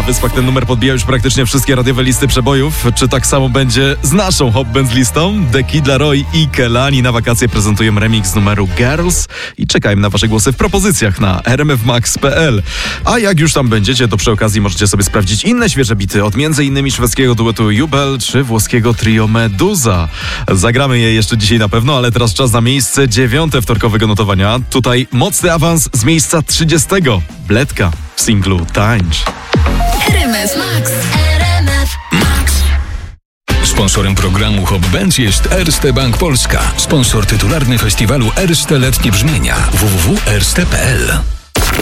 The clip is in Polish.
Na Wyspach ten numer podbija już praktycznie wszystkie radiowe listy przebojów. Czy tak samo będzie z naszą Hot Benz listą? The Kid Laroi i Kelani na wakacje prezentują remix numeru Girls i czekajmy na wasze głosy w propozycjach na rmfmax.pl. A jak już tam będziecie, to przy okazji możecie sobie sprawdzić inne świeże bity od m.in. szwedzkiego duetu Jubel czy włoskiego trio Meduza. Zagramy je jeszcze dzisiaj na pewno, ale teraz czas na miejsce 9 wtorkowego notowania. Tutaj mocny awans z miejsca 30. Bledka w singlu Tańcz. RMF Max. RMF Max. Sponsorem programu Hot Benz jest Erste Bank Polska. Sponsor tytularny festiwalu Erste Letnie Brzmienia. www.erste.pl